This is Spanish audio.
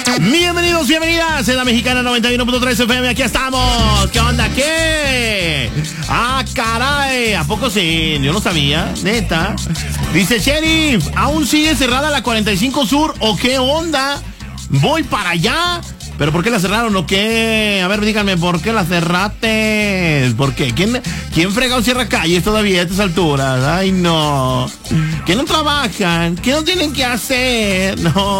Bienvenidos, bienvenidas en la Mexicana 91.3 FM. Aquí estamos. ¿Qué onda? ¿Qué? Ah, caray. ¿A poco sí? Yo no sabía. Neta. Dice Sheriff, ¿aún sigue cerrada la 45 Sur o qué onda? Voy para allá. ¿Pero por qué la cerraron o qué? A ver, díganme, ¿por qué la cerraste? ¿Por qué? ¿Quién frega o cierra calles todavía a estas alturas? Ay, no. ¿Que no trabajan? ¿Qué no tienen que hacer? No.